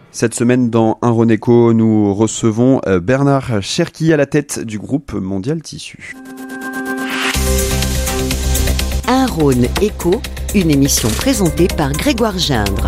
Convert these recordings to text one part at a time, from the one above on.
Cette semaine, dans Un Rhône Éco, nous recevons Bernard Cherki à la tête du groupe Mondial Tissu. Un Rhône Éco, une émission présentée par Grégoire Gindre.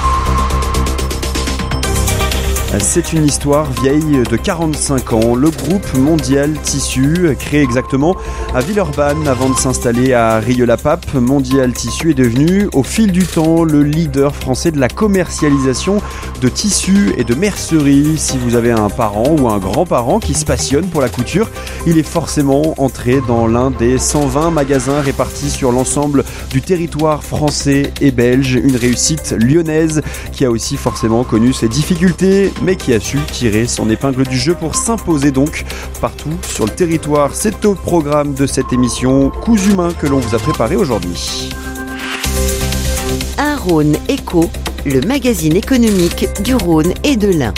C'est une histoire vieille de 45 ans. Le groupe Mondial Tissu, créé exactement à Villeurbanne avant de s'installer à Rieux-la-Pape, Mondial Tissu est devenu au fil du temps le leader français de la commercialisation de tissus et de mercerie. Si vous avez un parent ou un grand-parent qui se passionne pour la couture, il est forcément entré dans l'un des 120 magasins répartis sur l'ensemble du territoire français et belge. Une réussite lyonnaise qui a aussi forcément connu ses difficultés, mais qui a su tirer son épingle du jeu pour s'imposer donc partout sur le territoire. C'est au programme de cette émission Coups Humains que l'on vous a préparé aujourd'hui. Un Rhône Éco, le magazine économique du Rhône et de l'Ain.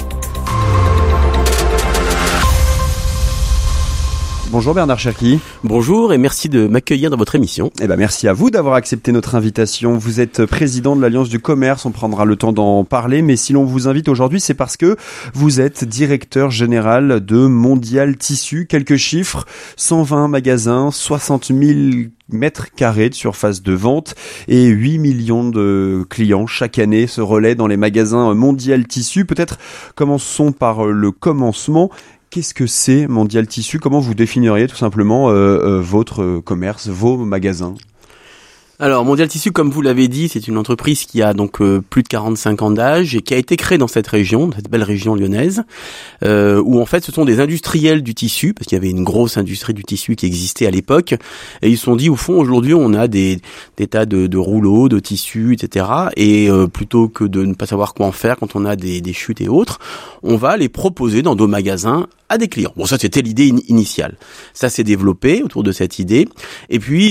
Bonjour Bernard Cherki. Bonjour et merci de m'accueillir dans votre émission. Merci à vous d'avoir accepté notre invitation. Vous êtes président de l'Alliance du commerce, on prendra le temps d'en parler, mais si l'on vous invite aujourd'hui, c'est parce que vous êtes directeur général de Mondial Tissu. Quelques chiffres, 120 magasins, 60 000 mètres carrés de surface de vente et 8 millions de clients chaque année se relaient dans les magasins Mondial Tissu. Peut-être commençons par le commencement. Qu'est-ce que c'est Mondial Tissu ? Comment vous définiriez tout simplement votre commerce, vos magasins ? Alors, Mondial Tissu, comme vous l'avez dit, c'est une entreprise qui a donc plus de 45 ans d'âge et qui a été créée dans cette région, cette belle région lyonnaise, où en fait ce sont des industriels du tissu, parce qu'il y avait une grosse industrie du tissu qui existait à l'époque, et ils se sont dit, au fond, aujourd'hui, on a des tas de rouleaux, de tissus, etc., et plutôt que de ne pas savoir quoi en faire quand on a des chutes et autres, on va les proposer dans nos magasins à des clients. Bon, ça, c'était l'idée initiale. Ça s'est développé autour de cette idée, et puis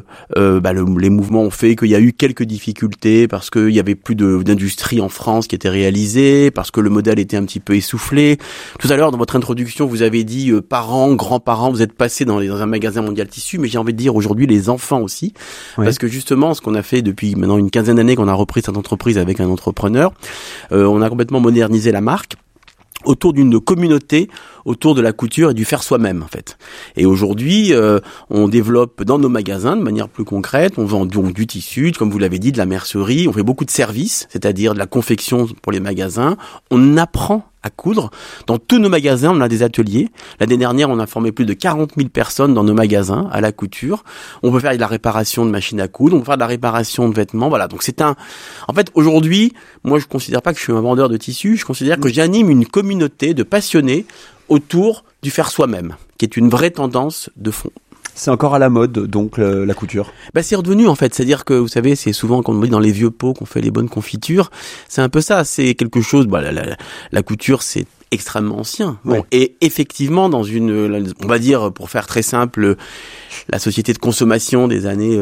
les mouvements ont fait qu'il y a eu quelques difficultés parce qu'il y avait plus d'industrie en France qui était réalisée, parce que le modèle était un petit peu essoufflé. Tout à l'heure, dans votre introduction, vous avez dit parents, grands-parents, vous êtes passés dans un magasin Mondial Tissu, mais j'ai envie de dire aujourd'hui les enfants aussi, parce que justement, ce qu'on a fait depuis maintenant une quinzaine d'années qu'on a repris cette entreprise avec un entrepreneur, on a complètement modernisé la marque autour d'une communauté, autour de la couture et du faire soi-même en fait. Et aujourd'hui, on développe dans nos magasins de manière plus concrète, on vend donc du tissu, comme vous l'avez dit, de la mercerie, on fait beaucoup de services, c'est-à-dire de la confection pour les magasins, on apprend à coudre. Dans tous nos magasins, on a des ateliers. L'année dernière, on a formé plus de 40 000 personnes dans nos magasins à la couture. On peut faire de la réparation de machines à coudre, on peut faire de la réparation de vêtements. Voilà. Donc en fait, aujourd'hui, moi, je considère pas que je suis un vendeur de tissus. Je considère que j'anime une communauté de passionnés autour du faire soi-même, qui est une vraie tendance de fond. C'est encore à la mode, donc, la couture. C'est redevenu, en fait. C'est-à-dire que, vous savez, c'est souvent quand on dit dans les vieux pots qu'on fait les bonnes confitures. C'est un peu ça. C'est quelque chose, la couture, c'est extrêmement ancien. Bon, et effectivement, dans on va dire, pour faire très simple, la société de consommation des années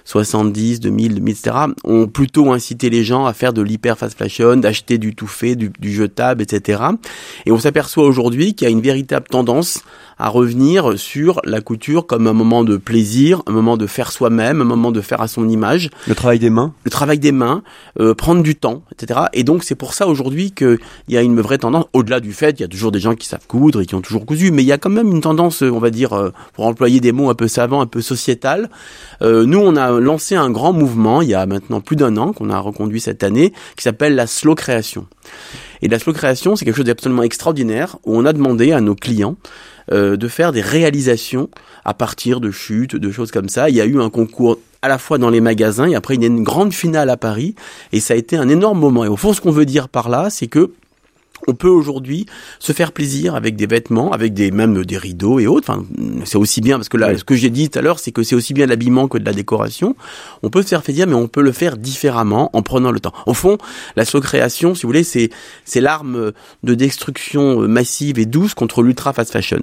70, 2000, etc., ont plutôt incité les gens à faire de l'hyper fast fashion, d'acheter du tout fait, du jetable, etc. Et on s'aperçoit aujourd'hui qu'il y a une véritable tendance à revenir sur la couture comme un moment de plaisir, un moment de faire soi-même, un moment de faire à son image. Le travail des mains. Le travail des mains, prendre du temps, etc. Et donc c'est pour ça aujourd'hui qu'il y a une vraie tendance, au-delà du fait, il y a toujours des gens qui savent coudre et qui ont toujours cousu, mais il y a quand même une tendance, on va dire, pour employer des mots un peu savants, un peu sociétal. Nous, on a lancé un grand mouvement, il y a maintenant plus d'1 an, qu'on a reconduit cette année, qui s'appelle la slow création. Et la slow création, c'est quelque chose d'absolument extraordinaire, où on a demandé à nos clients de faire des réalisations à partir de chutes, de choses comme ça. Il y a eu un concours à la fois dans les magasins, et après il y a une grande finale à Paris, et ça a été un énorme moment. Et au fond, ce qu'on veut dire par là, c'est que on peut aujourd'hui se faire plaisir avec des vêtements, avec même des rideaux et autres. Enfin, c'est aussi bien, parce que là, ce que j'ai dit tout à l'heure, c'est que c'est aussi bien de l'habillement que de la décoration. On peut se faire plaisir, mais on peut le faire différemment en prenant le temps. Au fond, la slow création, si vous voulez, c'est l'arme de destruction massive et douce contre l'ultra fast fashion.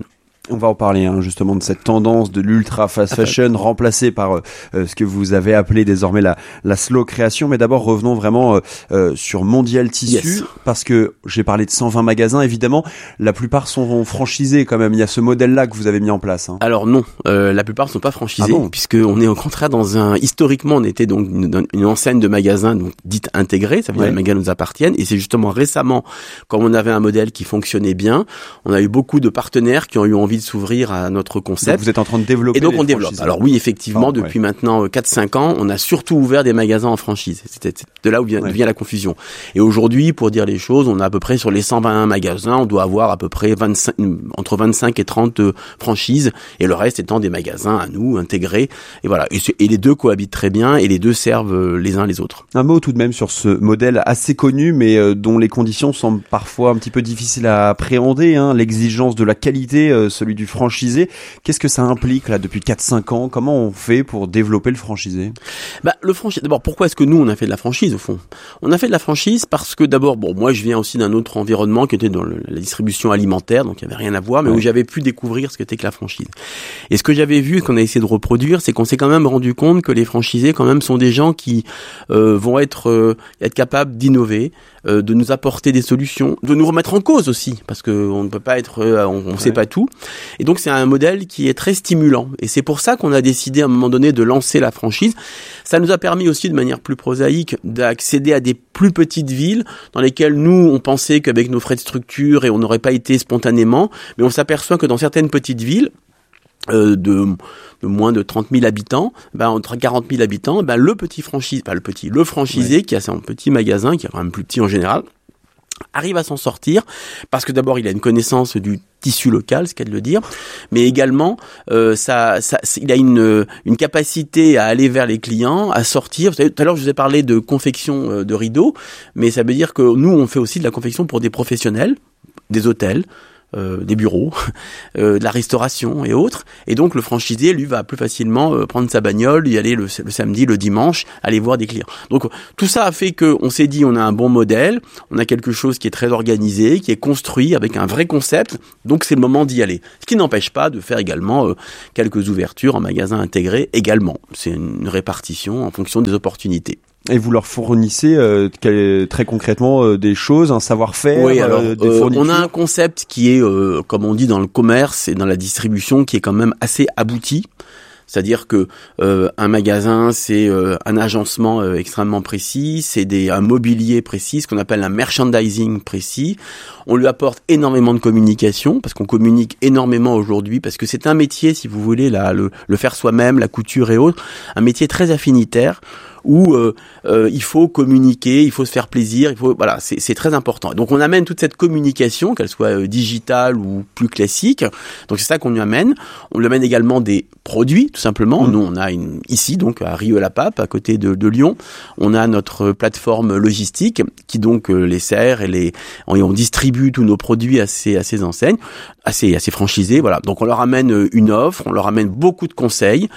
On va en parler justement de cette tendance de l'ultra fast fashion remplacée par ce que vous avez appelé désormais la slow création. Mais d'abord revenons vraiment sur Mondial Tissu, parce que j'ai parlé de 120 magasins. Évidemment, la plupart sont franchisés quand même. Il y a ce modèle-là que vous avez mis en place. Alors non, la plupart sont pas franchisés, puisque on est au contraire historiquement on était donc une enseigne de magasins donc dite intégrée. Ça veut dire que les magasins nous appartiennent. Et c'est justement récemment, comme on avait un modèle qui fonctionnait bien, on a eu beaucoup de partenaires qui ont eu envie de s'ouvrir à notre concept. Donc vous êtes en train de développer. Et donc on développe. Alors oui, effectivement, depuis maintenant 4-5 ans, on a surtout ouvert des magasins en franchise. C'est de là où vient la confusion. Et aujourd'hui, pour dire les choses, on a à peu près sur les 121 magasins, on doit avoir à peu près entre 25 et 30 franchises, et le reste étant des magasins à nous, intégrés. Et voilà. Et les deux cohabitent très bien, et les deux servent les uns les autres. Un mot tout de même sur ce modèle assez connu, mais dont les conditions semblent parfois un petit peu difficiles à appréhender, l'exigence de la qualité, celui du franchisé. Qu'est-ce que ça implique là depuis 4-5 ans? Comment on fait pour développer le franchisé? Le franchisé, d'abord, pourquoi est-ce que nous on a fait de la franchise au fond? On a fait de la franchise parce que d'abord, moi je viens aussi d'un autre environnement qui était dans la distribution alimentaire, donc il n'y avait rien à voir, mais où j'avais pu découvrir ce que c'était que la franchise. Et ce que j'avais vu, qu'on a essayé de reproduire, c'est qu'on s'est quand même rendu compte que les franchisés quand même sont des gens qui vont être capables d'innover, de nous apporter des solutions, de nous remettre en cause aussi, parce que on ne peut pas être, on sait pas tout. Et donc c'est un modèle qui est très stimulant. Et c'est pour ça qu'on a décidé à un moment donné de lancer la franchise. Ça nous a permis aussi de manière plus prosaïque d'accéder à des plus petites villes dans lesquelles nous on pensait qu'avec nos frais de structure et on n'aurait pas été spontanément, mais on s'aperçoit que dans certaines petites villes de moins de 30 000 habitants, entre 40 000 habitants, le franchisé qui a son petit magasin, qui est quand même plus petit en général, arrive à s'en sortir parce que d'abord il a une connaissance du tissu local, c'est le cas de le dire, mais également il a une capacité à aller vers les clients, à sortir. Vous savez, tout à l'heure je vous ai parlé de confection de rideaux, mais ça veut dire que nous on fait aussi de la confection pour des professionnels, des hôtels, des bureaux, de la restauration et autres. Et donc le franchisé, lui, va plus facilement prendre sa bagnole, y aller le samedi, le dimanche, aller voir des clients. Donc tout ça a fait qu'on s'est dit, on a un bon modèle, on a quelque chose qui est très organisé, qui est construit avec un vrai concept, donc c'est le moment d'y aller. Ce qui n'empêche pas de faire également quelques ouvertures en magasins intégrés également. C'est une répartition en fonction des opportunités. Et vous leur fournissez très concrètement des choses, un savoir-faire, oui, alors, des fournitures. On a un concept qui est, comme on dit dans le commerce et dans la distribution, qui est quand même assez abouti. C'est-à-dire que un magasin, c'est un agencement extrêmement précis, c'est un mobilier précis, ce qu'on appelle un merchandising précis. On lui apporte énormément de communication, parce qu'on communique énormément aujourd'hui, parce que c'est un métier, si vous voulez, le faire soi-même, la couture et autres, un métier très affinitaire, où il faut communiquer, il faut se faire plaisir, c'est très important. Donc on amène toute cette communication, qu'elle soit digitale ou plus classique. Donc c'est ça qu'on lui amène. On lui amène également des produits, tout simplement. Nous on a ici donc à Rieux-la-Pape, à côté de Lyon, on a notre plateforme logistique qui donc les sert et on distribue tous nos produits à ces enseignes, à ces franchisés. Voilà. Donc on leur amène une offre, on leur amène beaucoup de conseils,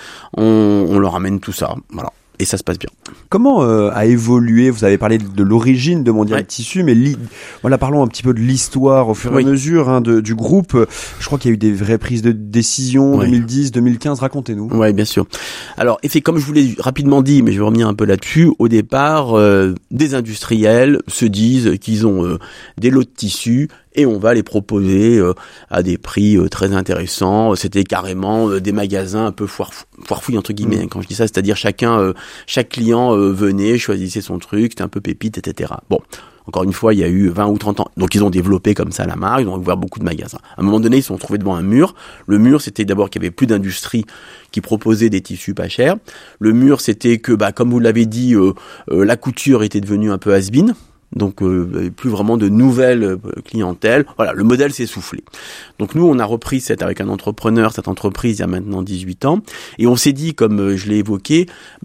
on leur amène tout ça. Voilà. Et ça se passe bien. Comment a évolué, vous avez parlé de l'origine de Mondial Tissu, mais parlons un petit peu de l'histoire au fur et à mesure du groupe. Je crois qu'il y a eu des vraies prises de décision, 2010, 2015, racontez-nous. Oui, bien sûr. Alors, comme je vous l'ai rapidement dit, mais je vais revenir un peu là-dessus, au départ, des industriels se disent qu'ils ont des lots de tissus, et on va les proposer à des prix très intéressants. C'était carrément des magasins un peu foire-fouille entre guillemets quand je dis ça, c'est-à-dire chaque client venait, choisissait son truc, c'était un peu pépite, etc. Bon, encore une fois, il y a eu 20 ou 30 ans. Donc ils ont développé comme ça la marque, ils ont ouvert beaucoup de magasins. À un moment donné, ils se sont trouvés devant un mur. Le mur, c'était d'abord qu'il y avait plus d'industrie qui proposait des tissus pas chers. Le mur, c'était que, comme vous l'avez dit, la couture était devenue un peu has-been. Donc plus vraiment de nouvelles clientèles. Voilà, le modèle s'est essoufflé. Donc nous, on a repris avec un entrepreneur, cette entreprise il y a maintenant 18 ans, et on s'est dit, comme je l'ai évoqué,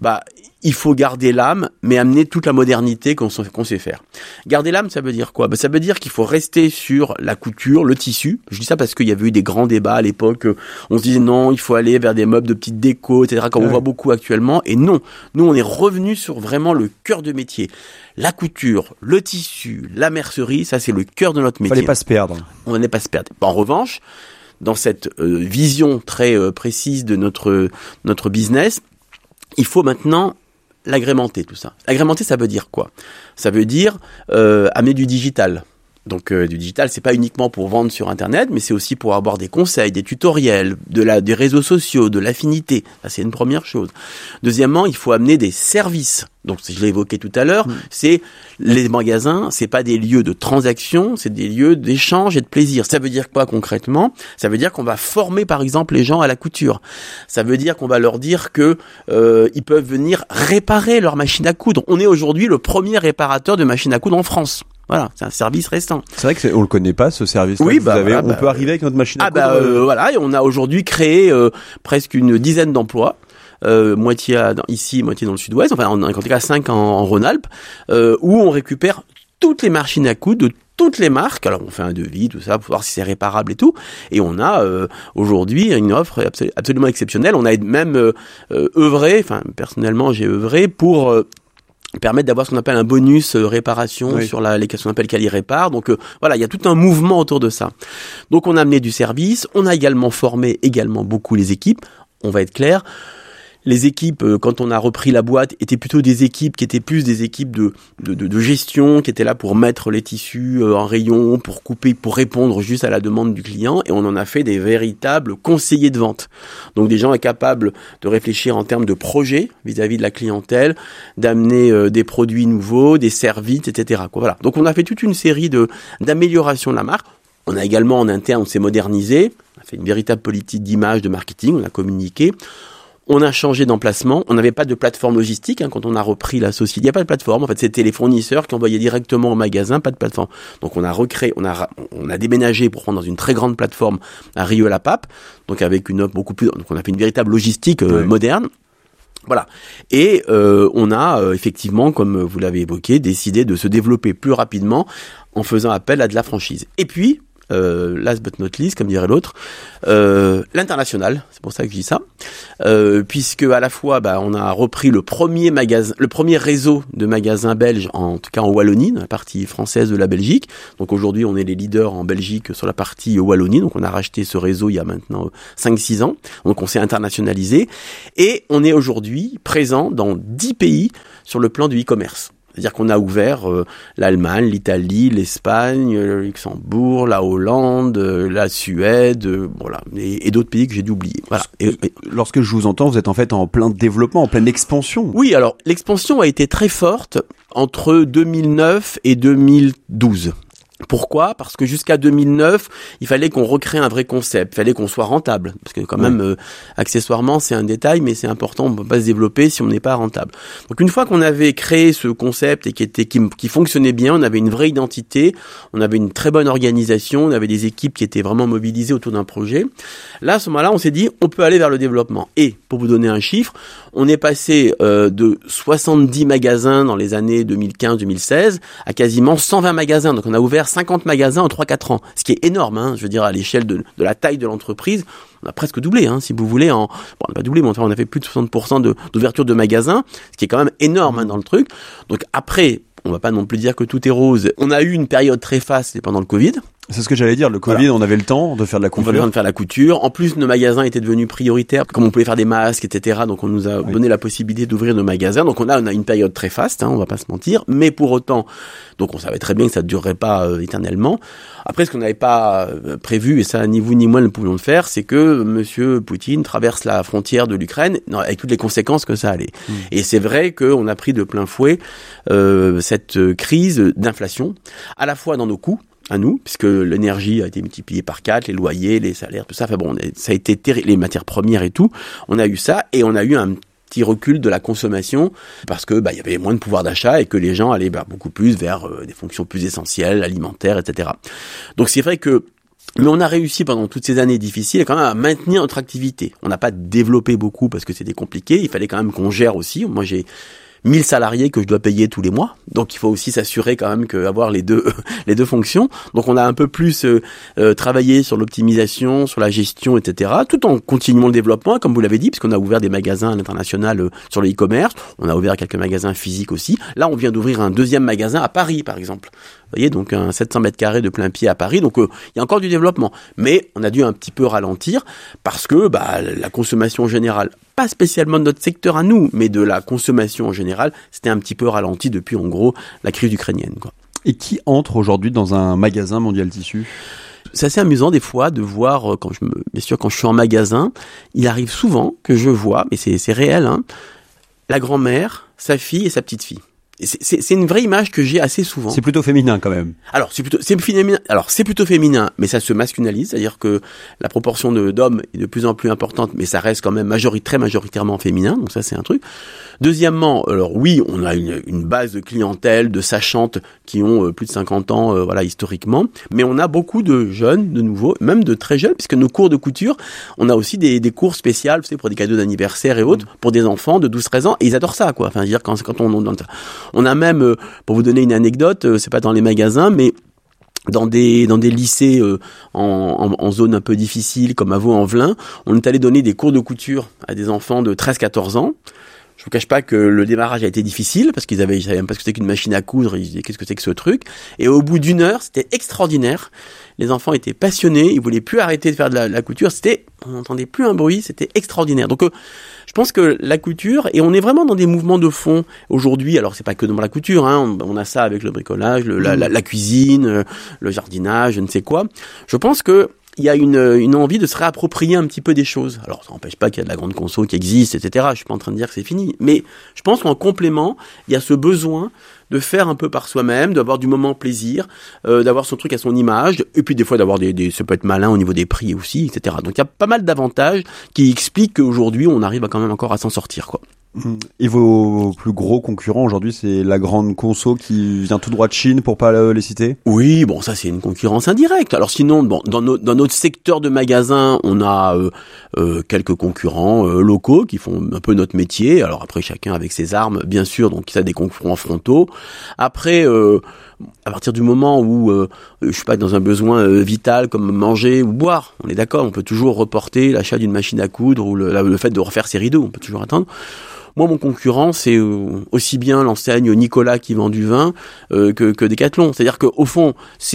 il faut garder l'âme, mais amener toute la modernité qu'on sait faire. Garder l'âme, ça veut dire quoi ? Ça veut dire qu'il faut rester sur la couture, le tissu. Je dis ça parce qu'il y avait eu des grands débats à l'époque. On se disait non, il faut aller vers des meubles de petite déco, etc., comme on voit beaucoup actuellement. Et non, nous, on est revenu sur vraiment le cœur de métier. La couture, le tissu, la mercerie, ça c'est le cœur de notre métier. Fallait pas se perdre. On n'allait pas se perdre. En revanche, dans cette vision très précise de notre business, il faut maintenant l'agrémenter, tout ça. Agrémenter, ça veut dire quoi? Ça veut dire amener du digital. Donc du digital, c'est pas uniquement pour vendre sur Internet, mais c'est aussi pour avoir des conseils, des tutoriels, des réseaux sociaux, de l'affinité. Ça, c'est une première chose. Deuxièmement, il faut amener des services. Donc, je l'ai évoqué tout à l'heure, c'est les magasins, c'est pas des lieux de transaction, c'est des lieux d'échange et de plaisir. Ça veut dire quoi concrètement? Ça veut dire qu'on va former, par exemple, les gens à la couture. Ça veut dire qu'on va leur dire que ils peuvent venir réparer leur machine à coudre. On est aujourd'hui le premier réparateur de machines à coudre en France. Voilà, c'est un service récent. C'est vrai on le connaît pas, ce service. Oui, on peut arriver avec notre machine à coudre. Voilà, et on a aujourd'hui créé presque une dizaine d'emplois. Moitié ici, moitié dans le sud-ouest, enfin en tout cas 5 en Rhône-Alpes, où on récupère toutes les machines à coudre de toutes les marques. Alors on fait un devis, tout ça, pour voir si c'est réparable et tout. Et on a aujourd'hui une offre absolument exceptionnelle. On a même œuvré, enfin personnellement j'ai œuvré pour permettre d'avoir ce qu'on appelle un bonus réparation sur ce qu'on appelle Quali Répare. Donc voilà, il y a tout un mouvement autour de ça. Donc on a amené du service, on a également formé beaucoup les équipes. On va être clair. Les équipes, quand on a repris la boîte, étaient plutôt des équipes qui étaient plus des équipes de gestion, qui étaient là pour mettre les tissus en rayon, pour couper, pour répondre juste à la demande du client. Et on en a fait des véritables conseillers de vente. Donc des gens capables de réfléchir en termes de projets vis-à-vis de la clientèle, d'amener des produits nouveaux, des services, etc. Voilà. Donc on a fait toute une série d'améliorations de la marque. On a également en interne, on s'est modernisé. On a fait une véritable politique d'image, de marketing. On a communiqué. On a changé d'emplacement. On n'avait pas de plateforme logistique quand on a repris la société. Il n'y a pas de plateforme. En fait, c'était les fournisseurs qui envoyaient directement au magasin, pas de plateforme. Donc, on a recréé, on a déménagé pour prendre dans une très grande plateforme à Rieux-la-Pape. Donc, avec une offre beaucoup plus. Donc, on a fait une véritable logistique moderne. Voilà. Et on a effectivement, comme vous l'avez évoqué, décidé de se développer plus rapidement en faisant appel à de la franchise. Et puis, last but not least, comme dirait l'autre, l'international, c'est pour ça que je dis ça, puisque à la fois on a repris le premier réseau de magasins belges, en tout cas en Wallonie, dans la partie française de la Belgique. Donc aujourd'hui on est les leaders en Belgique sur la partie Wallonie, donc on a racheté ce réseau il y a maintenant 5-6 ans, donc on s'est internationalisé, et on est aujourd'hui présent dans 10 pays sur le plan du e-commerce. C'est-à-dire qu'on a ouvert l'Allemagne, l'Italie, l'Espagne, le Luxembourg, la Hollande, la Suède, voilà, et d'autres pays que j'ai dû oublier. Voilà. Lorsque je vous entends, vous êtes en fait en plein développement, en pleine expansion. Oui, alors l'expansion a été très forte entre 2009 et 2012. Pourquoi? Parce que jusqu'à 2009, il fallait qu'on recrée un vrai concept, il fallait qu'on soit rentable, parce que quand même, accessoirement, c'est un détail, mais c'est important, on ne peut pas se développer si on n'est pas rentable. Donc une fois qu'on avait créé ce concept et qui fonctionnait bien, on avait une vraie identité, on avait une très bonne organisation, on avait des équipes qui étaient vraiment mobilisées autour d'un projet. Là, à ce moment-là, on s'est dit, on peut aller vers le développement. Et pour vous donner un chiffre, on est passé de 70 magasins dans les années 2015-2016 à quasiment 120 magasins. Donc on a ouvert 50 magasins en 3-4 ans, ce qui est énorme, je veux dire, à l'échelle de la taille de l'entreprise. On a presque doublé, si vous voulez. On n'a pas doublé, mais enfin, on a fait plus de 60% d'ouverture de magasins, ce qui est quand même énorme dans le truc. Donc après, on va pas non plus dire que tout est rose. On a eu une période très faste, c'est pendant le Covid. C'est ce que j'allais dire, le Covid, on avait le temps de faire de la couture. On avait le temps de faire la couture. En plus, nos magasins étaient devenus prioritaires, comme on pouvait faire des masques, etc. Donc, on nous a donné la possibilité d'ouvrir nos magasins. Donc, on a une période très faste, on va pas se mentir. Mais pour autant, donc on savait très bien que ça ne durerait pas éternellement. Après, ce qu'on n'avait pas prévu, et ça, ni vous ni moi ne pouvions le faire, c'est que Monsieur Poutine traverse la frontière de l'Ukraine, avec toutes les conséquences que ça allait. Et c'est vrai qu'on a pris de plein fouet cette crise d'inflation, à la fois dans nos coûts, à nous, puisque l'énergie a été multipliée par 4, les loyers, les salaires, tout ça. Enfin bon, ça a été les matières premières et tout. On a eu ça, et on a eu un petit recul de la consommation parce que il y avait moins de pouvoir d'achat et que les gens allaient beaucoup plus vers des fonctions plus essentielles, alimentaires, etc. Donc c'est vrai que, mais on a réussi pendant toutes ces années difficiles quand même à maintenir notre activité. On n'a pas développé beaucoup parce que c'était compliqué. Il fallait quand même qu'on gère aussi. Moi, j'ai 1000 salariés que je dois payer tous les mois. Donc il faut aussi s'assurer quand même qu'avoir les deux fonctions. Donc on a un peu plus travaillé sur l'optimisation, sur la gestion, etc. Tout en continuant le développement, comme vous l'avez dit, puisqu'on a ouvert des magasins à l'international sur le e-commerce. On a ouvert quelques magasins physiques aussi. Là, on vient d'ouvrir un deuxième magasin à Paris, par exemple. Vous voyez, donc un 700 mètres carrés de plein pied à Paris. Donc il y a encore du développement. Mais on a dû un petit peu ralentir parce que la consommation générale, pas spécialement de notre secteur à nous, mais de la consommation en général, c'était un petit peu ralenti depuis, en gros, la crise ukrainienne, quoi. Et qui entre aujourd'hui dans un magasin Mondial Tissu ? C'est assez amusant des fois de voir, bien sûr, quand je suis en magasin, il arrive souvent que je vois, mais c'est réel, hein, la grand-mère, sa fille et sa petite-fille. Et c'est une vraie image que j'ai assez souvent. C'est plutôt féminin quand même. Alors c'est plutôt féminin, mais ça se masculinise, c'est-à-dire que la proportion d'hommes est de plus en plus importante, mais ça reste quand même très majoritairement féminin, donc ça c'est un truc. Deuxièmement, alors oui, on a une base de clientèle, de sachantes qui ont plus de 50 ans, historiquement, mais on a beaucoup de jeunes, de nouveaux, même de très jeunes, puisque nos cours de couture, on a aussi des cours spéciaux, vous savez, pour des cadeaux d'anniversaire et autres, pour des enfants de 12-13 ans, et ils adorent ça, quoi. Enfin, je veux dire, quand on a même, pour vous donner une anecdote, c'est pas dans les magasins, mais dans des lycées en zone un peu difficile, comme à Vaux-en-Velin, on est allé donner des cours de couture à des enfants de 13-14 ans. Je vous cache pas que le démarrage a été difficile, parce ils savaient même pas ce que c'était qu'une machine à coudre, ils disaient qu'est-ce que c'est que ce truc. Et au bout d'une heure, c'était extraordinaire. Les enfants étaient passionnés, ils voulaient plus arrêter de faire de la couture, on n'entendait plus un bruit, c'était extraordinaire. Donc, je pense que la couture, et on est vraiment dans des mouvements de fond aujourd'hui, alors c'est pas que dans la couture, hein, on a ça avec le bricolage, la cuisine, le jardinage, je ne sais quoi. Je pense que il y a une envie de se réapproprier un petit peu des choses. Alors, ça n'empêche pas qu'il y a de la grande conso qui existe, etc. Je suis pas en train de dire que c'est fini. Mais je pense qu'en complément, il y a ce besoin de faire un peu par soi-même, d'avoir du moment plaisir, d'avoir son truc à son image, et puis des fois d'avoir ça peut être malin au niveau des prix aussi, etc. Donc il y a pas mal d'avantages qui expliquent qu'aujourd'hui, on arrive quand même encore à s'en sortir, quoi. Et vos plus gros concurrents aujourd'hui, c'est la grande conso qui vient tout droit de Chine, pour pas les citer ? Oui, bon, ça c'est une concurrence indirecte. Alors sinon, bon, dans notre secteur de magasin, on a quelques concurrents locaux qui font un peu notre métier. Alors après, chacun avec ses armes, bien sûr, donc ça a des concurrents frontaux. Après, à partir du moment où je suis pas dans un besoin vital comme manger ou boire, on est d'accord, on peut toujours reporter l'achat d'une machine à coudre ou le fait de refaire ses rideaux, on peut toujours attendre. Moi, mon concurrent, c'est aussi bien l'enseigne Nicolas qui vend du vin que Decathlon. C'est-à-dire qu'au fond,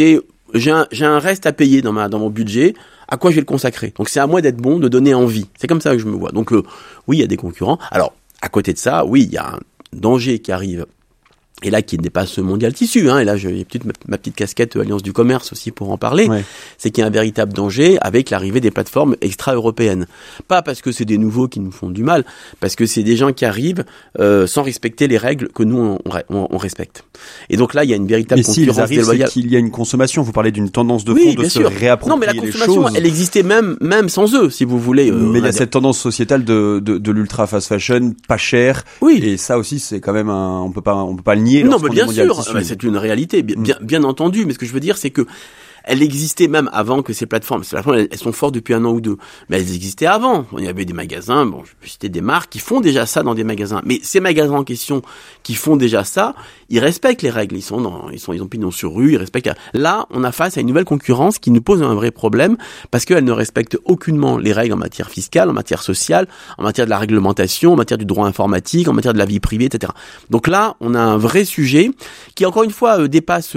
j'ai un reste à payer dans mon budget. À quoi je vais le consacrer ? Donc, c'est à moi d'être bon, de donner envie. C'est comme ça que je me vois. Donc, oui, il y a des concurrents. Alors, à côté de ça, oui, il y a un danger qui arrive. Et là, qui dépasse Mondial Tissu, hein, et là, j'ai peut-être ma petite casquette Alliance du Commerce aussi pour en parler, ouais. C'est qu'il y a un véritable danger avec l'arrivée des plateformes extra-européennes. Pas parce que c'est des nouveaux qui nous font du mal, parce que c'est des gens qui arrivent sans respecter les règles que nous, on respecte. Et donc là, il y a une véritable concurrence déloyale. C'est qu'il y a une consommation, vous parlez d'une tendance de fond de se réapproprier les choses. Non, mais la consommation, elle existait même sans eux, si vous voulez. Mais il y a cette tendance sociétale de l'ultra fast fashion, pas cher. Oui. Et ça aussi, c'est quand même on peut pas le nier. Non, mais bien sûr, c'est une réalité, bien entendu. Mais ce que je veux dire, c'est que elles existaient même avant que ces plateformes, elles sont fortes depuis 1 an ou 2, mais elles existaient avant. Il y avait des magasins, bon, je peux citer des marques qui font déjà ça dans des magasins. Mais ces magasins en question qui font déjà ça, ils respectent les règles. Ils ont pignon sur rue, ils respectent. Là, on a face à une nouvelle concurrence qui nous pose un vrai problème parce qu'elle ne respecte aucunement les règles en matière fiscale, en matière sociale, en matière de la réglementation, en matière du droit informatique, en matière de la vie privée, etc. Donc là, on a un vrai sujet qui, encore une fois, dépasse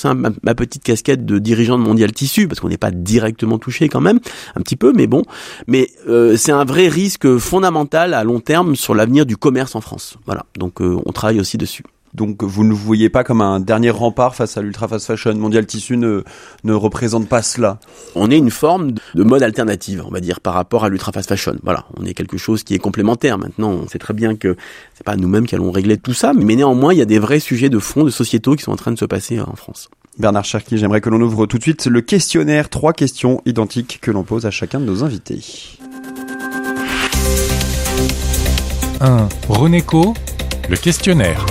ma petite casquette de dirigeant de Mondial Tissu, parce qu'on n'est pas directement touché quand même, un petit peu, mais bon. Mais c'est un vrai risque fondamental à long terme sur l'avenir du commerce en France. Voilà, donc on travaille aussi dessus. Donc vous ne voyez pas comme un dernier rempart face à l'ultra fast fashion. Mondial Tissu ne représente pas cela. On est une forme de mode alternative, on va dire, par rapport à l'ultra fast fashion. Voilà, on est quelque chose qui est complémentaire. Maintenant, on sait très bien que c'est pas nous-mêmes qui allons régler tout ça, mais néanmoins, il y a des vrais sujets de fond, de sociétaux qui sont en train de se passer en France. Bernard Cherki, j'aimerais que l'on ouvre tout de suite le questionnaire. 3 questions identiques que l'on pose à chacun de nos invités. 1. Renéco, le questionnaire.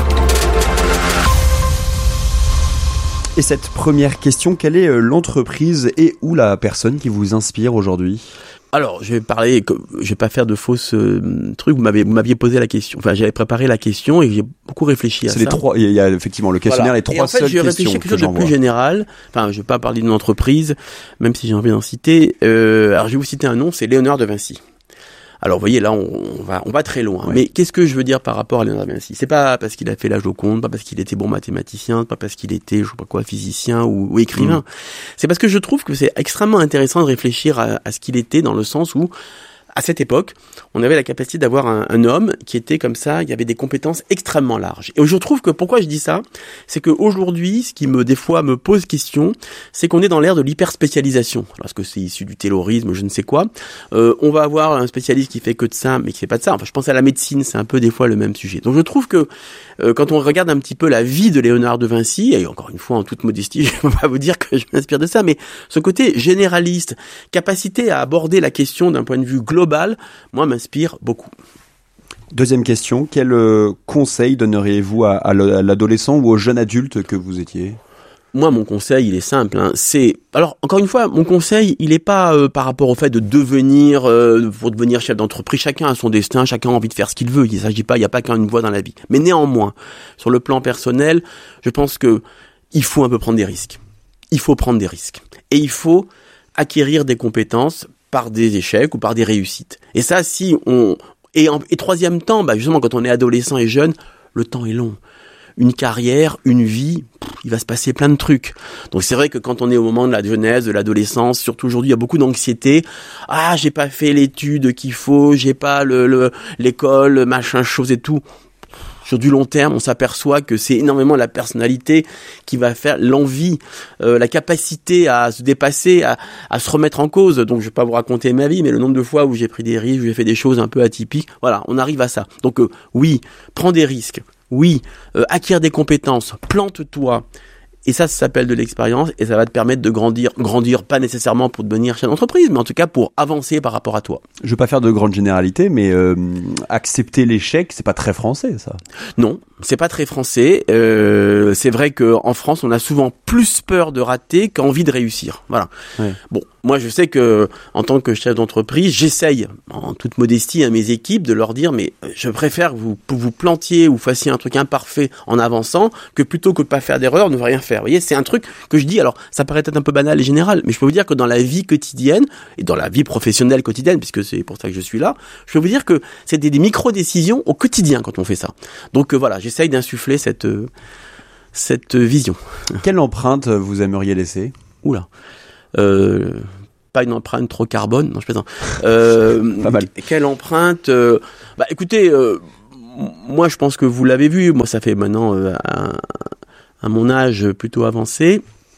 Et cette première question, quelle est l'entreprise et ou la personne qui vous inspire aujourd'hui ? Alors, je vais pas faire de fausses trucs. Vous m'aviez posé la question. Enfin, j'avais préparé la question et j'ai beaucoup réfléchi à ça. C'est les trois. Il y a effectivement le questionnaire, les trois seules questions. Et en fait, j'ai réfléchi à quelque chose de plus général. Enfin, je vais pas parler d'une entreprise, même si j'ai envie d'en citer. Alors, je vais vous citer un nom. C'est Léonard de Vinci. Alors, vous voyez, là, on va très loin. Ouais. Mais qu'est-ce que je veux dire par rapport à Léonard de Vinci? C'est pas parce qu'il a fait la Joconde, pas parce qu'il était bon mathématicien, pas parce qu'il était, je sais pas quoi, physicien ou écrivain. C'est parce que je trouve que c'est extrêmement intéressant de réfléchir à ce qu'il était, dans le sens où, à cette époque, on avait la capacité d'avoir un homme qui était comme ça, il y avait des compétences extrêmement larges. Et je trouve que, pourquoi je dis ça, c'est qu'aujourd'hui, ce qui des fois me pose question, c'est qu'on est dans l'ère de l'hyperspécialisation. Parce que c'est issu du taylorisme, je ne sais quoi. On va avoir un spécialiste qui fait que de ça, mais qui fait pas de ça. Enfin, je pense à la médecine, c'est un peu des fois le même sujet. Donc je trouve que, quand on regarde un petit peu la vie de Léonard de Vinci, et encore une fois, en toute modestie, je ne vais pas vous dire que je m'inspire de ça, mais ce côté généraliste, capacité à aborder la question d'un point de vue global, moi, m'inspire beaucoup. Deuxième question, quel conseil donneriez-vous à l'adolescent ou au jeune adulte que vous étiez ? Moi, mon conseil, il est simple. Alors, encore une fois, mon conseil, il n'est pas par rapport au fait de devenir, pour devenir chef d'entreprise. Chacun a son destin, chacun a envie de faire ce qu'il veut. Il s'agit pas, il n'y a pas qu'une voie dans la vie. Mais néanmoins, sur le plan personnel, je pense que il faut un peu prendre des risques. Il faut prendre des risques. Et il faut acquérir des compétences par des échecs ou par des réussites. Et ça, et troisième temps, justement, quand on est adolescent et jeune, le temps est long. Une carrière, une vie, il va se passer plein de trucs. Donc c'est vrai que quand on est au moment de la jeunesse, de l'adolescence, surtout aujourd'hui, il y a beaucoup d'anxiété. Ah, j'ai pas fait l'étude qu'il faut, j'ai pas l'école, machin, chose et tout. Sur du long terme, on s'aperçoit que c'est énormément la personnalité qui va faire l'envie, la capacité à se dépasser, à se remettre en cause. Donc, je vais pas vous raconter ma vie, mais le nombre de fois où j'ai pris des risques, où j'ai fait des choses un peu atypiques, voilà, on arrive à ça. Donc, oui, prends des risques. Oui, acquiert des compétences. Plante-toi. Et ça s'appelle de l'expérience et ça va te permettre de grandir pas nécessairement pour devenir chef d'entreprise, mais en tout cas pour avancer par rapport à toi. Je veux pas faire de grandes généralités, mais accepter l'échec, c'est pas très français, ça. Non, c'est pas très français. C'est vrai que en France, on a souvent plus peur de rater qu'envie de réussir. Voilà. Ouais. Bon, moi, je sais que en tant que chef d'entreprise, j'essaye, en toute modestie, à mes équipes de leur dire, mais je préfère que vous plantiez ou fassiez un truc imparfait en avançant que plutôt que de pas faire d'erreur, ne rien faire. Vous voyez, c'est un truc que je dis, alors ça paraît peut-être un peu banal et général, mais je peux vous dire que dans la vie quotidienne et dans la vie professionnelle quotidienne, puisque c'est pour ça que je suis là, je peux vous dire que c'est des micro-décisions au quotidien quand on fait ça. Donc voilà, j'essaye d'insuffler cette vision. Quelle empreinte vous aimeriez laisser ? Oula. Pas une empreinte trop carbone, non je plaisante. Pas mal. Quelle empreinte écoutez, moi je pense que vous l'avez vu, moi ça fait maintenant à mon âge plutôt avancé.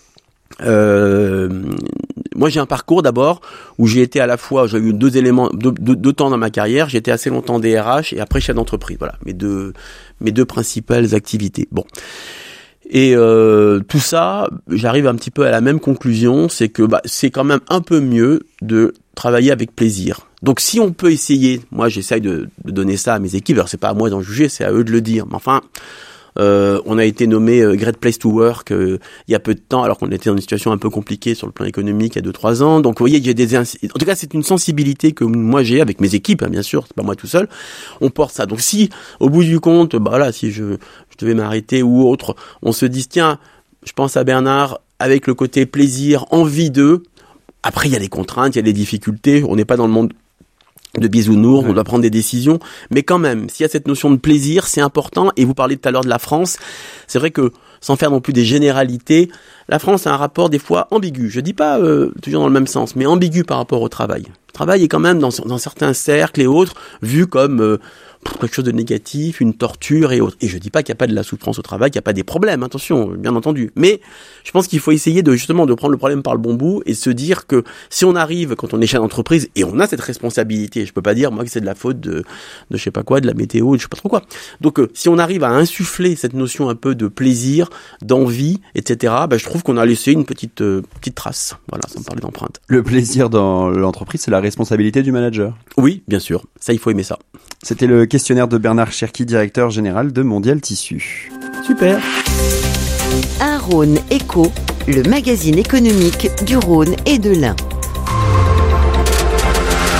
Moi j'ai un parcours d'abord où j'ai été à la fois, j'ai eu deux temps dans ma carrière, j'ai été assez longtemps DRH et après chef d'entreprise. Voilà, mes deux principales activités. Bon. Et tout ça, j'arrive un petit peu à la même conclusion, c'est que c'est quand même un peu mieux de travailler avec plaisir. Donc si on peut essayer, moi j'essaye de donner ça à mes équipes, alors c'est pas à moi d'en juger, c'est à eux de le dire, mais enfin, on a été nommé Great Place to Work il y a peu de temps, alors qu'on était dans une situation un peu compliquée sur le plan économique il y a 2-3 ans. Donc vous voyez, en tout cas c'est une sensibilité que moi j'ai avec mes équipes, bien sûr, c'est pas moi tout seul. On porte ça. Donc si au bout du compte, si je devais m'arrêter ou autre, on se dit tiens, je pense à Bernard avec le côté plaisir, envie d'eux. Après il y a les contraintes, il y a les difficultés. On n'est pas dans le monde de bisounours, on doit prendre des décisions, mais quand même, s'il y a cette notion de plaisir, c'est important. Et vous parlez tout à l'heure de la France, c'est vrai que sans faire non plus des généralités, la France a un rapport des fois ambigu. Je dis pas toujours dans le même sens, mais ambigu par rapport au travail. Le travail est quand même dans certains cercles et autres vu comme quelque chose de négatif, une torture et autres. Et je dis pas qu'il n'y a pas de la souffrance au travail, qu'il n'y a pas des problèmes, attention, bien entendu. Mais je pense qu'il faut essayer de prendre le problème par le bon bout et se dire que si on arrive, quand on est chef d'entreprise, et on a cette responsabilité, je peux pas dire, moi, que c'est de la faute de je sais pas quoi, de la météo, de je sais pas trop quoi. Donc, si on arrive à insuffler cette notion un peu de plaisir, d'envie, etc., je trouve qu'on a laissé une petite trace. Voilà, ça me parlait d'empreinte. Le plaisir dans l'entreprise, c'est la responsabilité du manager. Oui, bien sûr. Ça, il faut aimer ça. C'était le questionnaire de Bernard Cherki, directeur général de Mondial Tissu. Super. Un Rhône Éco, le magazine économique du Rhône et de l'Ain.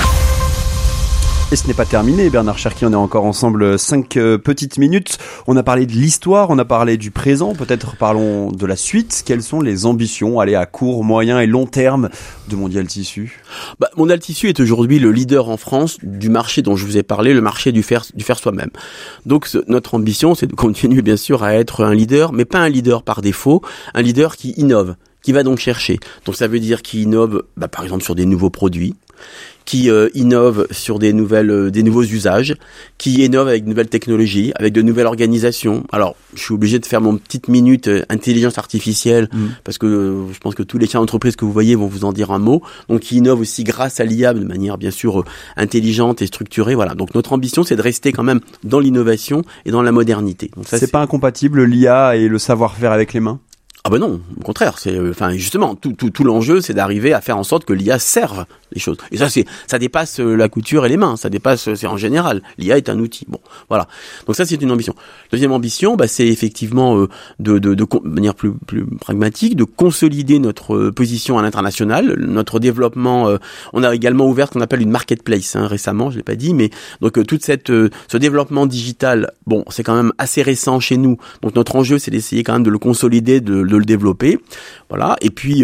Et ce n'est pas terminé, Bernard Cherki, on est encore ensemble 5 petites minutes. On a parlé de l'histoire, on a parlé du présent, peut-être parlons de la suite. Quelles sont les ambitions, à court, moyen et long terme de Mondial Tissu ? Mondial Tissu est aujourd'hui le leader en France du marché dont je vous ai parlé, le marché du faire soi-même. Donc notre ambition, c'est de continuer bien sûr à être un leader, mais pas un leader par défaut, un leader qui innove, qui va donc chercher. Donc ça veut dire qu'il innove, par exemple sur des nouveaux produits, qui innove sur des nouveaux usages, qui innove avec de nouvelles technologies, avec de nouvelles organisations. Alors, je suis obligé de faire mon petite minute intelligence artificielle, parce que je pense que tous les chefs d'entreprise que vous voyez vont vous en dire un mot. Donc, qui innove aussi grâce à l'IA de manière bien sûr intelligente et structurée. Voilà. Donc, notre ambition, c'est de rester quand même dans l'innovation et dans la modernité. Donc, ça, c'est pas incompatible l'IA et le savoir-faire avec les mains ? Ah non, au contraire, justement tout l'enjeu, c'est d'arriver à faire en sorte que l'IA serve les choses. Et ça dépasse la couture et les mains, c'est en général. L'IA est un outil. Bon, voilà. Donc ça, c'est une ambition. Deuxième ambition, c'est effectivement de manière plus pragmatique, de consolider notre position à l'international, notre développement. On a également ouvert ce qu'on appelle une marketplace récemment, je l'ai pas dit, mais donc toute ce développement digital, c'est quand même assez récent chez nous. Donc notre enjeu, c'est d'essayer quand même de le consolider, de le développer, voilà, et puis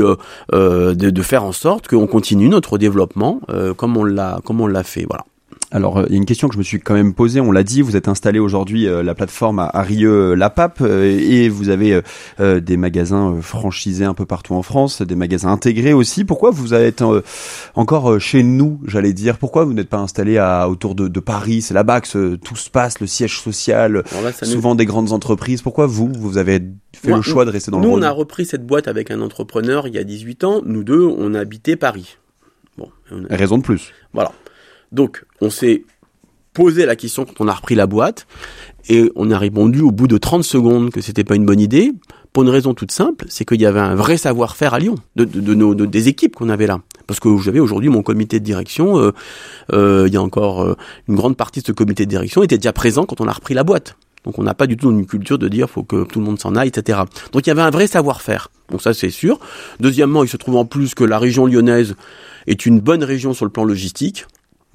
de faire en sorte qu'on continue notre développement comme on l'a fait, voilà. Alors, il y a une question que je me suis quand même posée, on l'a dit, vous êtes installé aujourd'hui la plateforme à Rieux-la-Pape et vous avez des magasins franchisés un peu partout en France, des magasins intégrés aussi. Pourquoi vous êtes encore chez nous, j'allais dire ? Pourquoi vous n'êtes pas installé autour de Paris ? C'est là-bas que tout se passe, le siège social, souvent des grandes entreprises. Pourquoi vous avez fait le choix de rester dans le Rhône ? Nous, on a repris cette boîte avec un entrepreneur il y a 18 ans. Nous deux, on habitait Paris. Raison de plus. Voilà. Donc, on s'est posé la question quand on a repris la boîte et on a répondu au bout de 30 secondes que c'était pas une bonne idée pour une raison toute simple, c'est qu'il y avait un vrai savoir-faire à Lyon des équipes qu'on avait là. Parce que j'avais aujourd'hui mon comité de direction, il y a encore une grande partie de ce comité de direction était déjà présent quand on a repris la boîte. Donc on n'a pas du tout une culture de dire faut que tout le monde s'en aille, etc. Donc il y avait un vrai savoir-faire. Donc ça c'est sûr. Deuxièmement, il se trouve en plus que la région lyonnaise est une bonne région sur le plan logistique.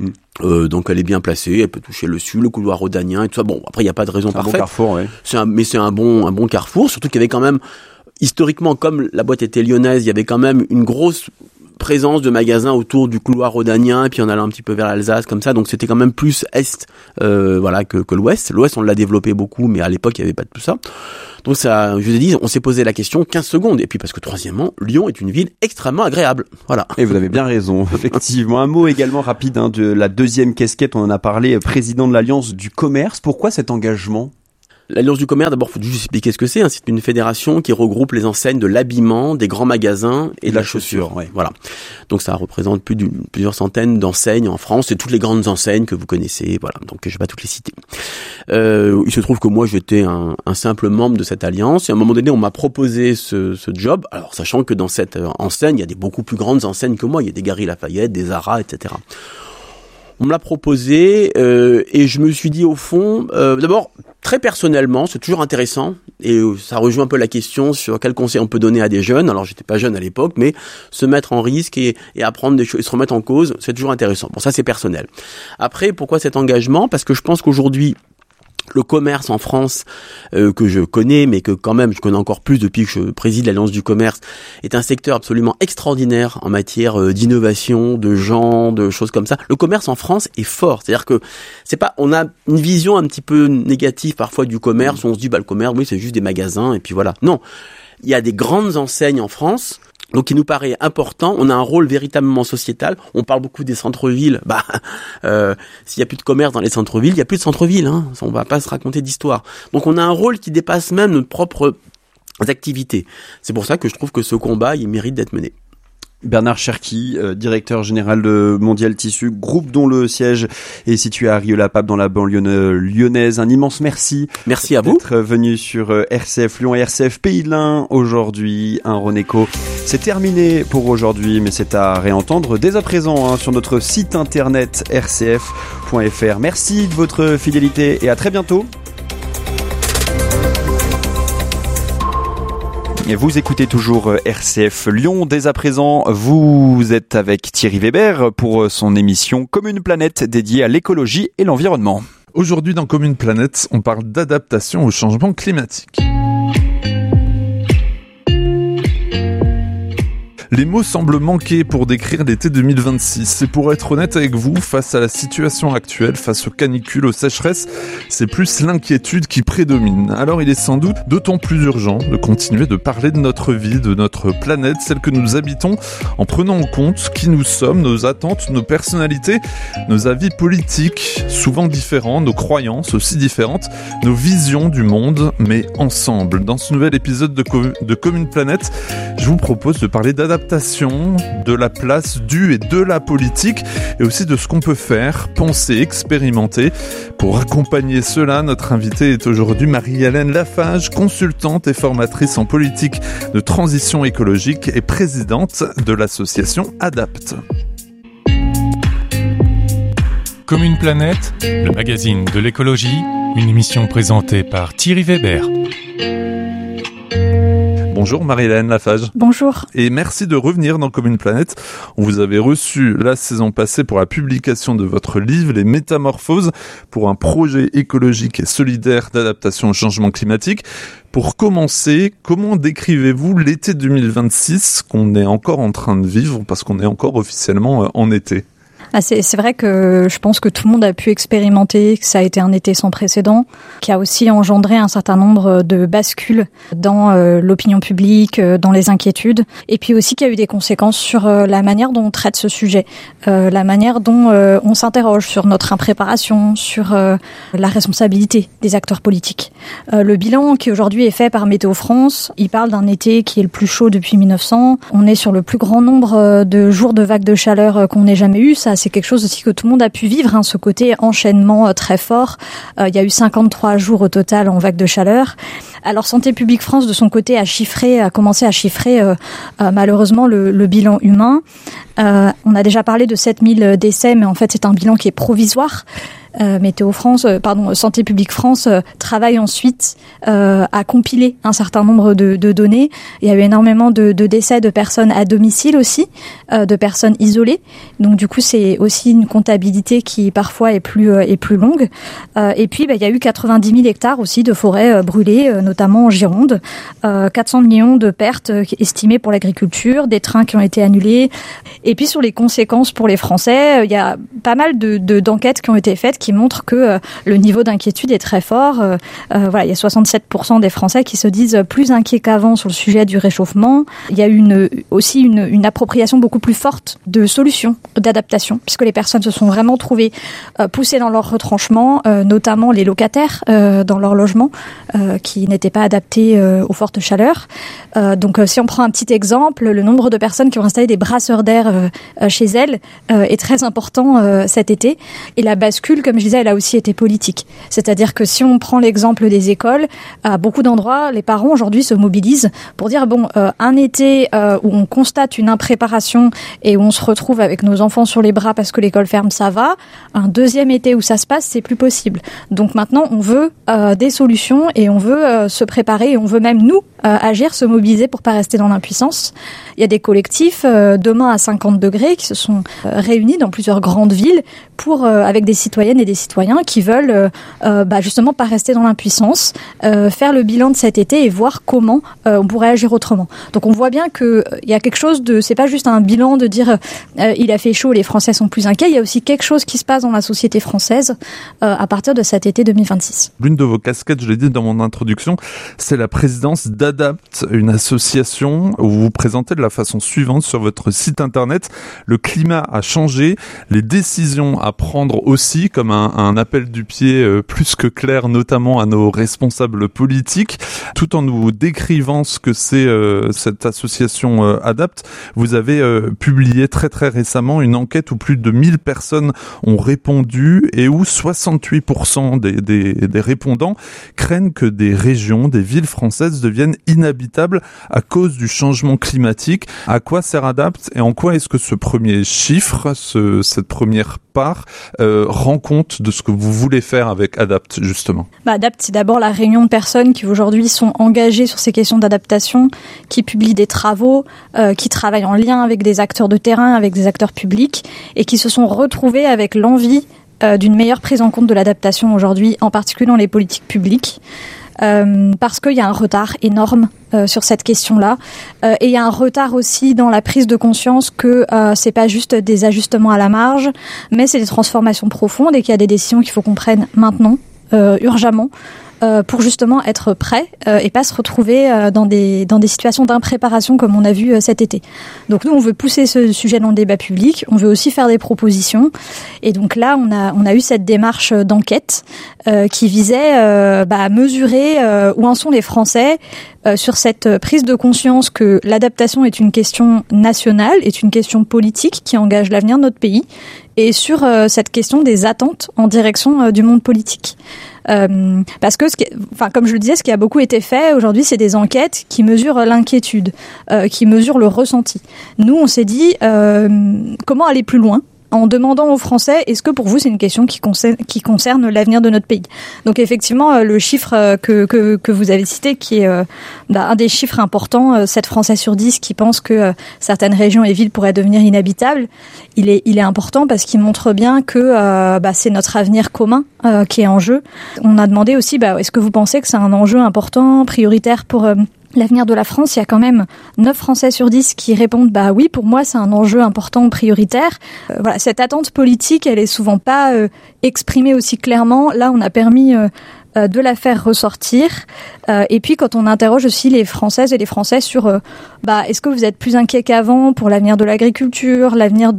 Donc elle est bien placée, elle peut toucher le sud, le couloir rhodanien et tout ça. Bon, après il n'y a pas de raison parfaite. C'est un bon carrefour, ouais. C'est un bon carrefour, surtout qu'il y avait quand même, historiquement, comme la boîte était lyonnaise, il y avait quand même une grosse présence de magasins autour du couloir rhodanien et puis en allant un petit peu vers l'Alsace comme ça, donc c'était quand même plus est que l'ouest. L'ouest on l'a développé beaucoup, mais à l'époque il n'y avait pas de tout ça. Donc ça, je vous ai dit, on s'est posé la question 15 secondes. Et puis parce que troisièmement, Lyon est une ville extrêmement agréable. Voilà. Et vous avez bien raison, effectivement. Un mot également rapide de la deuxième casquette, on en a parlé, président de l'Alliance du commerce. Pourquoi cet engagement ? L'Alliance du commerce, d'abord, faut juste expliquer ce que c'est. C'est une fédération qui regroupe les enseignes de l'habillement, des grands magasins et de la chaussure. Ouais. Voilà. Donc ça représente plusieurs centaines d'enseignes en France. C'est toutes les grandes enseignes que vous connaissez. Voilà. Donc je vais pas toutes les citer. Il se trouve que moi j'étais un simple membre de cette alliance. Et à un moment donné, on m'a proposé ce job. Alors sachant que dans cette enseigne, il y a des beaucoup plus grandes enseignes que moi. Il y a des Galeries Lafayette, des Zara, etc. On me l'a proposé et je me suis dit au fond, d'abord très personnellement, c'est toujours intéressant et ça rejoint un peu la question sur quel conseil on peut donner à des jeunes. Alors j'étais pas jeune à l'époque, mais se mettre en risque et apprendre des choses, et se remettre en cause, c'est toujours intéressant. Bon, ça c'est personnel. Après, pourquoi cet engagement ? Parce que je pense qu'aujourd'hui, le commerce en France, que je connais, mais que quand même je connais encore plus depuis que je préside l'Alliance du commerce, est un secteur absolument extraordinaire en matière d'innovation, de gens, de choses comme ça. Le commerce en France est fort, c'est-à-dire que c'est pas, on a une vision un petit peu négative parfois du commerce, où on se dit le commerce, oui c'est juste des magasins et puis voilà. Non, il y a des grandes enseignes en France. Donc, il nous paraît important. On a un rôle véritablement sociétal. On parle beaucoup des centres-villes. S'il y a plus de commerce dans les centres-villes, il y a plus de centres-villes. On va pas se raconter d'histoire. Donc, on a un rôle qui dépasse même notre propre activité. C'est pour ça que je trouve que ce combat, il mérite d'être mené. Bernard Cherki, directeur général de Mondial Tissu, groupe dont le siège est situé à Rieux-la-Pape dans la banlieue lyonnaise. Un immense merci. Merci à vous. D'être venu sur RCF Lyon et RCF Pays de l'Ain aujourd'hui. Un Roneco. C'est terminé pour aujourd'hui, mais c'est à réentendre dès à présent sur notre site internet rcf.fr. Merci de votre fidélité et à très bientôt. Vous écoutez toujours RCF Lyon. Dès à présent, vous êtes avec Thierry Weber pour son émission Commune Planète dédiée à l'écologie et l'environnement. Aujourd'hui dans Commune Planète, on parle d'adaptation au changement climatique. Les mots semblent manquer pour décrire l'été 2026. Et pour être honnête avec vous, face à la situation actuelle, face aux canicules, aux sécheresses, c'est plus l'inquiétude qui prédomine. Alors il est sans doute d'autant plus urgent de continuer de parler de notre vie, de notre planète, celle que nous habitons, en prenant en compte qui nous sommes, nos attentes, nos personnalités, nos avis politiques, souvent différents, nos croyances aussi différentes, nos visions du monde, mais ensemble. Dans ce nouvel épisode de Commune Planète, je vous propose de parler d'adaptation, de la place du et de la politique et aussi de ce qu'on peut faire, penser, expérimenter. Pour accompagner cela, notre invitée est aujourd'hui Marie-Hélène Lafage, consultante et formatrice en politique de transition écologique et présidente de l'association ADAPT. Commune Planète, le magazine de l'écologie, une émission présentée par Thierry Weber. Bonjour Marie-Hélène Lafage. Bonjour. Et merci de revenir dans Commune Planète. On vous avait reçu la saison passée pour la publication de votre livre Les Métamorphoses, pour un projet écologique et solidaire d'adaptation au changement climatique. Pour commencer, comment décrivez-vous l'été 2026 qu'on est encore en train de vivre, parce qu'on est encore officiellement en été ? C'est vrai que je pense que tout le monde a pu expérimenter, que ça a été un été sans précédent, qui a aussi engendré un certain nombre de bascules dans l'opinion publique, dans les inquiétudes, et puis aussi qu'il y a eu des conséquences sur la manière dont on traite ce sujet, la manière dont on s'interroge sur notre impréparation, sur la responsabilité des acteurs politiques. Le bilan qui aujourd'hui est fait par Météo France, il parle d'un été qui est le plus chaud depuis 1900. On est sur le plus grand nombre de jours de vagues de chaleur qu'on ait jamais eu. Ça, c'est quelque chose aussi que tout le monde a pu vivre, ce côté enchaînement très fort. Il y a eu 53 jours au total en vague de chaleur. Alors Santé publique France, de son côté, a commencé à chiffrer malheureusement le bilan humain. On a déjà parlé de 7000 décès, mais en fait c'est un bilan qui est provisoire. Santé publique France travaille ensuite à compiler un certain nombre de données. Il y a eu énormément de décès de personnes à domicile aussi, de personnes isolées. Donc du coup, c'est aussi une comptabilité qui parfois est plus longue. Et puis, il y a eu 90 000 hectares aussi de forêts brûlées, notamment en Gironde. 400 millions de pertes estimées pour l'agriculture, des trains qui ont été annulés. Et puis sur les conséquences pour les Français, il y a pas mal d'enquêtes qui ont été faites qui montrent que le niveau d'inquiétude est très fort. Il y a 67% des Français qui se disent plus inquiets qu'avant sur le sujet du réchauffement. Il y a aussi une appropriation beaucoup plus forte de solutions, d'adaptation, puisque les personnes se sont vraiment trouvées poussées dans leur retranchement, notamment les locataires dans leur logement qui n'étaient pas adaptés aux fortes chaleurs. Donc si on prend un petit exemple, le nombre de personnes qui ont installé des brasseurs d'air chez elles est très important cet été. Et la bascule, comme je disais, elle a aussi été politique. C'est-à-dire que si on prend l'exemple des écoles, à beaucoup d'endroits, les parents aujourd'hui se mobilisent pour dire un été où on constate une impréparation et où on se retrouve avec nos enfants sur les bras parce que l'école ferme, ça va. Un deuxième été où ça se passe, c'est plus possible. Donc maintenant, on veut des solutions et on veut se préparer et on veut même nous agir, se mobiliser pour pas rester dans l'impuissance. Il y a des collectifs demain à 50 degrés qui se sont réunis dans plusieurs grandes villes avec des citoyennes et des citoyens qui veulent justement pas rester dans l'impuissance, faire le bilan de cet été et voir comment on pourrait agir autrement. Donc on voit bien que il y a quelque chose c'est pas juste un bilan de dire il a fait chaud, les Français sont plus inquiets. Il y a aussi quelque chose qui se passe dans la société française à partir de cet été 2026. L'une de vos casquettes, je l'ai dit dans mon introduction, c'est la présidence d'ADAPT, une association où vous vous présentez de la façon suivante sur votre site internet. Le climat a changé, les décisions à prendre aussi, comme un appel du pied plus que clair, notamment à nos responsables politiques. Tout en nous décrivant ce que c'est cette association ADAPT, vous avez publié très très récemment une enquête où plus de 1000 personnes ont répondu et où 68% des répondants craignent que des régions, des villes françaises deviennent inhabitables à cause du changement climatique. À quoi sert ADAPT et en quoi est-ce que ce premier chiffre, cette première part, rend compte de ce que vous voulez faire avec ADAPT, justement? ADAPT, c'est d'abord la réunion de personnes qui aujourd'hui sont engagées sur ces questions d'adaptation, qui publient des travaux, qui travaillent en lien avec des acteurs de terrain, avec des acteurs publics, et qui se sont retrouvés avec l'envie d'une meilleure prise en compte de l'adaptation aujourd'hui, en particulier dans les politiques publiques. Parce qu'il y a un retard énorme sur cette question-là, et il y a un retard aussi dans la prise de conscience que c'est pas juste des ajustements à la marge, mais c'est des transformations profondes et qu'il y a des décisions qu'il faut qu'on prenne maintenant, urgemment, pour justement être prêt et pas se retrouver dans des situations d'impréparation comme on a vu cet été. Donc nous, on veut pousser ce sujet dans le débat public, on veut aussi faire des propositions, et donc là, on a eu cette démarche d'enquête qui visait à mesurer où en sont les Français sur cette prise de conscience que l'adaptation est une question nationale, est une question politique qui engage l'avenir de notre pays, et sur cette question des attentes en direction du monde politique. Parce que, comme je le disais, ce qui a beaucoup été fait aujourd'hui, c'est des enquêtes qui mesurent l'inquiétude, qui mesurent le ressenti. Nous, on s'est dit, comment aller plus loin en demandant aux Français, est-ce que pour vous c'est une question qui concerne l'avenir de notre pays? Donc effectivement, le chiffre que vous avez cité, qui est un des chiffres importants, 7 Français sur 10 qui pensent que certaines régions et villes pourraient devenir inhabitables, il est important parce qu'il montre bien que c'est notre avenir commun qui est en jeu. On a demandé aussi, est-ce que vous pensez que c'est un enjeu important, prioritaire pour l'avenir de la France? Il y a quand même 9 Français sur 10 qui répondent oui, pour moi c'est un enjeu important, prioritaire. Cette attente politique, elle est souvent pas exprimée aussi clairement. Là, on a permis de la faire ressortir. Et puis quand on interroge aussi les Françaises et les Français sur est-ce que vous êtes plus inquiets qu'avant pour l'avenir de l'agriculture, l'avenir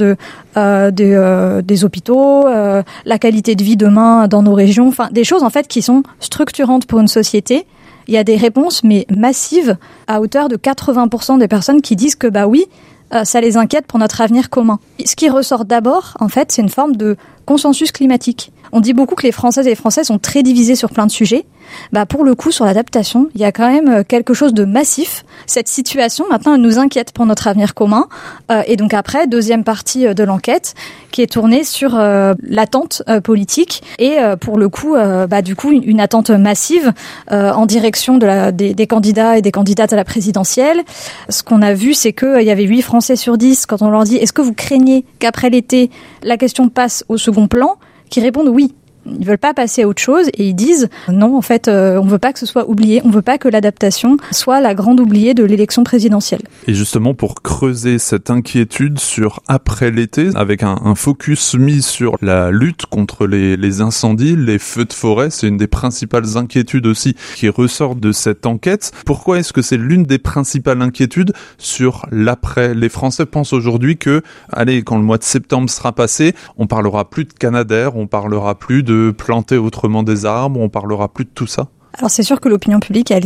des hôpitaux, la qualité de vie demain dans nos régions, des choses en fait qui sont structurantes pour une société. Il y a des réponses, mais massives, à hauteur de 80% des personnes qui disent que oui, ça les inquiète pour notre avenir commun. Ce qui ressort d'abord, en fait, c'est une forme de consensus climatique. On dit beaucoup que les Françaises et les Français sont très divisés sur plein de sujets. Pour le coup, sur l'adaptation, il y a quand même quelque chose de massif. Cette situation, maintenant, elle nous inquiète pour notre avenir commun. Et donc après, deuxième partie de l'enquête, qui est tournée sur l'attente politique. Et pour le coup, du coup, une attente massive en direction des candidats et des candidates à la présidentielle. Ce qu'on a vu, c'est qu'il y avait 8 Français sur 10, quand on leur dit « Est-ce que vous craignez qu'après l'été, la question passe au second plan ?» qui répondent oui. Ils veulent pas passer à autre chose et ils disent non, en fait, on veut pas que ce soit oublié, on veut pas que l'adaptation soit la grande oubliée de l'élection présidentielle. Et justement, pour creuser cette inquiétude sur après l'été, avec un focus mis sur la lutte contre les incendies, les feux de forêt, c'est une des principales inquiétudes aussi qui ressort de cette enquête. Pourquoi est-ce que c'est l'une des principales inquiétudes sur l'après? Les Français pensent aujourd'hui que, quand le mois de septembre sera passé, on parlera plus de Canadair, on parlera plus de planter autrement des arbres, on parlera plus de tout ça? Alors c'est sûr que l'opinion publique, elle